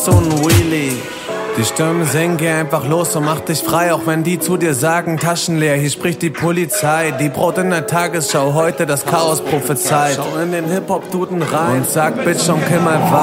so ein Wheelie. Die Stürme singen, geh einfach los und mach dich frei, auch wenn die zu dir sagen, Taschen leer, hier spricht die Polizei. Die Brot in der Tagesschau, heute das Chaos prophezeit. Schau in den Hip-Hop-Duden rein und sag, Bitch, und kill mal